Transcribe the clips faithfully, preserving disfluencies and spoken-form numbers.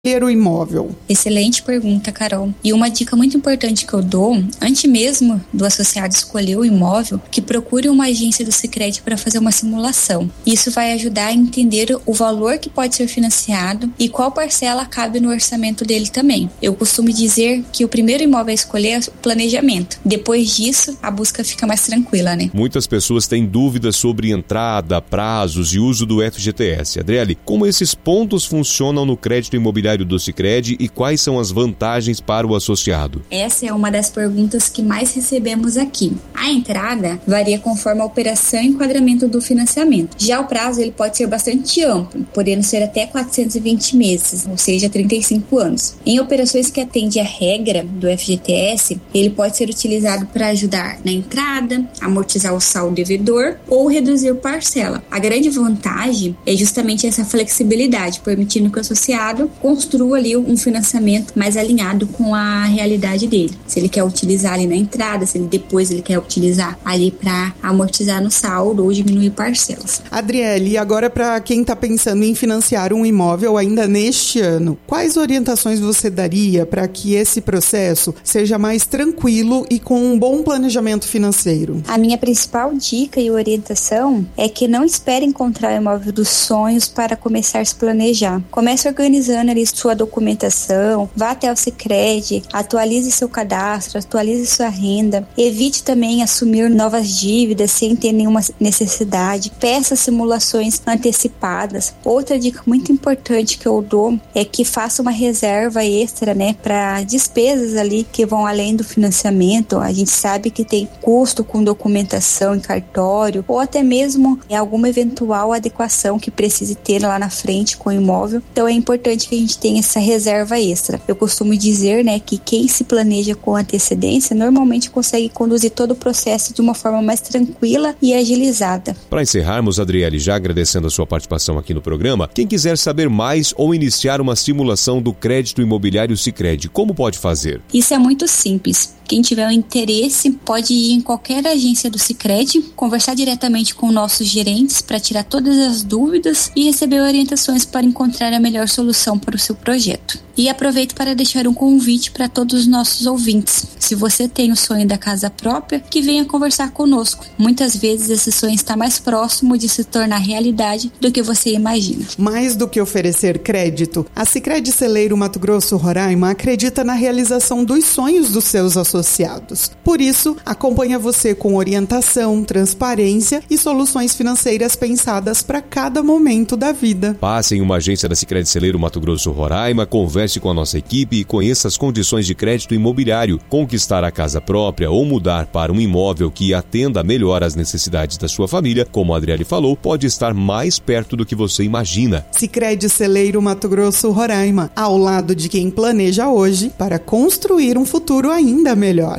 o imóvel? Excelente pergunta, Carol. E uma dica muito importante que eu dou, antes mesmo do associado escolher o imóvel, que procure uma agência do Sicredi para fazer uma simulação. Isso vai ajudar a entender o valor que pode ser financiado e qual parcela cabe no orçamento dele também. Eu costumo dizer que o primeiro imóvel a escolher é o planejamento. Depois disso, a busca fica mais tranquila, né? Muitas pessoas têm dúvidas sobre entrada, prazos e uso do F G T S. Adriele, como esses pontos funcionam no crédito imobiliário do Sicredi e quais são as vantagens para o associado? Essa é uma das perguntas que mais recebemos aqui. A entrada varia conforme a operação e enquadramento do financiamento. Já o prazo ele pode ser bastante amplo, podendo ser até quatrocentos e vinte meses, ou seja, trinta e cinco anos. Em operações que atendem à regra do F G T S, ele pode ser utilizado para ajudar na entrada, amortizar o saldo devedor ou reduzir parcela. A grande vantagem é justamente essa flexibilidade, permitindo que o associado construa ali um financiamento mais alinhado com a realidade dele. Se ele quer utilizar ali na entrada, se ele depois ele quer utilizar ali para amortizar no saldo ou diminuir parcelas. Adriele, e agora para quem está pensando em financiar um imóvel ainda neste ano, quais orientações você daria para que esse processo seja mais tranquilo e com um bom planejamento financeiro? A minha principal dica e orientação é que não espere encontrar o imóvel dos sonhos para começar a se planejar. Comece organizando ali sua documentação, vá até o Sicredi, atualize seu cadastro, atualize sua renda, evite também assumir novas dívidas sem ter nenhuma necessidade, peça simulações antecipadas. Outra dica muito importante que eu dou é que faça uma reserva extra, né, para despesas ali que vão além do financiamento. A gente sabe que tem custo com documentação em cartório ou até mesmo alguma eventual adequação que precise ter lá na frente com o imóvel. Então é importante que a gente tem essa reserva extra. Eu costumo dizer, né, que quem se planeja com antecedência normalmente consegue conduzir todo o processo de uma forma mais tranquila e agilizada. Para encerrarmos, Adriele, já agradecendo a sua participação aqui no programa, quem quiser saber mais ou iniciar uma simulação do crédito imobiliário Sicredi, como pode fazer? Isso é muito simples. Quem tiver um interesse pode ir em qualquer agência do Sicredi, conversar diretamente com nossos gerentes para tirar todas as dúvidas e receber orientações para encontrar a melhor solução para o seu projeto. E aproveito para deixar um convite para todos os nossos ouvintes. Se você tem o sonho da casa própria, que venha conversar conosco. Muitas vezes esse sonho está mais próximo de se tornar realidade do que você imagina. Mais do que oferecer crédito, a Sicredi Celeiro Mato Grosso Roraima acredita na realização dos sonhos dos seus associados. Por isso, acompanha você com orientação, transparência e soluções financeiras pensadas para cada momento da vida. Passe em uma agência da Sicredi Celeiro Mato Grosso Roraima, converse com a nossa equipe e conheça as condições de crédito imobiliário. Conquistar a casa própria ou mudar para um imóvel que atenda melhor às necessidades da sua família, como a Adriele falou, pode estar mais perto do que você imagina. Sicredi Celeiro Mato Grosso Roraima, ao lado de quem planeja hoje para construir um futuro ainda melhor.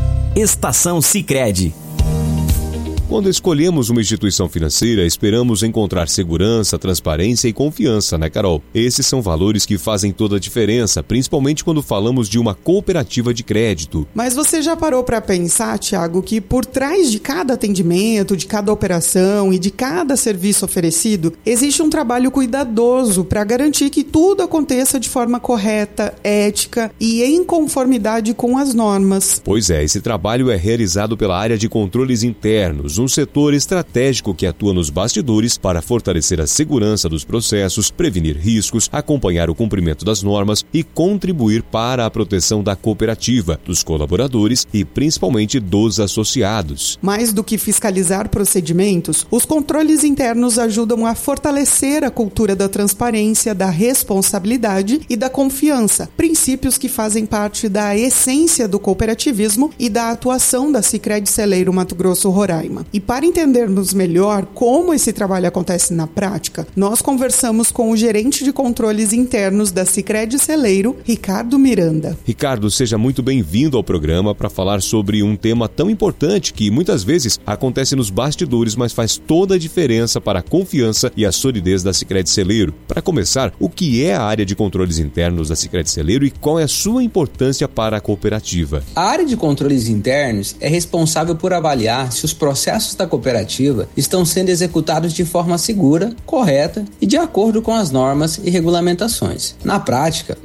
Estação Sicredi. Quando escolhemos uma instituição financeira, esperamos encontrar segurança, transparência e confiança, né, Carol? Esses são valores que fazem toda a diferença, principalmente quando falamos de uma cooperativa de crédito. Mas você já parou para pensar, Thiago, que por trás de cada atendimento, de cada operação e de cada serviço oferecido, existe um trabalho cuidadoso para garantir que tudo aconteça de forma correta, ética e em conformidade com as normas? Pois é, esse trabalho é realizado pela área de controles internos, um setor estratégico que atua nos bastidores para fortalecer a segurança dos processos, prevenir riscos, acompanhar o cumprimento das normas e contribuir para a proteção da cooperativa, dos colaboradores e principalmente dos associados. Mais do que fiscalizar procedimentos, os controles internos ajudam a fortalecer a cultura da transparência, da responsabilidade e da confiança, princípios que fazem parte da essência do cooperativismo e da atuação da Sicredi Celeiro Mato Grosso Roraima. E para entendermos melhor como esse trabalho acontece na prática, nós conversamos com o gerente de controles internos da Sicredi Celeiro, Ricardo Miranda. Ricardo, seja muito bem-vindo ao programa para falar sobre um tema tão importante que muitas vezes acontece nos bastidores, mas faz toda a diferença para a confiança e a solidez da Sicredi Celeiro. Para começar, o que é a área de controles internos da Sicredi Celeiro e qual é a sua importância para a cooperativa? A área de controles internos é responsável por avaliar se os processos processos da cooperativa estão sendo executados de forma segura, correta e de acordo com as normas e regulamentações. Na prática,